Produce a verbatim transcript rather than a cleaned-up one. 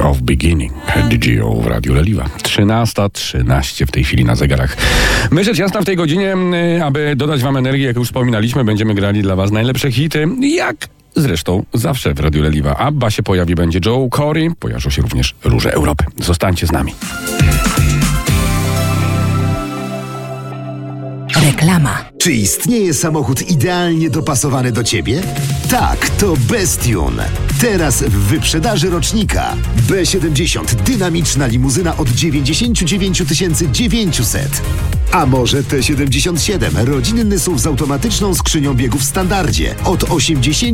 of Beginning, D J O w Radiu Leliwa. trzynasta trzynaście w tej chwili na zegarach. My rzecz jasna w tej godzinie, aby dodać wam energię, jak już wspominaliśmy, będziemy grali dla was najlepsze hity, jak zresztą zawsze w Radiu Leliwa. Abba się pojawi, będzie Joe Corey, pojawią się również Róże Europy. Zostańcie z nami. Reklama. Czy istnieje samochód idealnie dopasowany do Ciebie? Tak, to Bestune. Teraz w wyprzedaży rocznika. B siedemdziesiąt. Dynamiczna limuzyna od dziewięćdziesiąt dziewięć tysięcy dziewięćset. A może T siedemdziesiąt siedem. Rodzinny S U V z automatyczną skrzynią biegów w standardzie. Od osiemdziesiąt